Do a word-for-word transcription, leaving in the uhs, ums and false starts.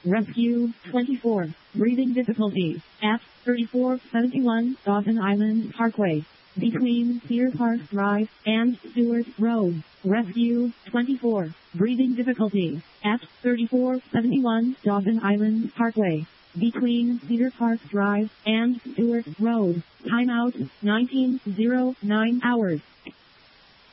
Rescue twenty-four. Breathing difficulty at thirty-four seventy-one Dawson Island Parkway, between Cedar Park Drive and Stewart Road. Rescue twenty-four. Breathing difficulty at thirty-four seventy-one Dawson Island Parkway, between Cedar Park Drive and Stewart Road. Timeout nineteen oh nine hours.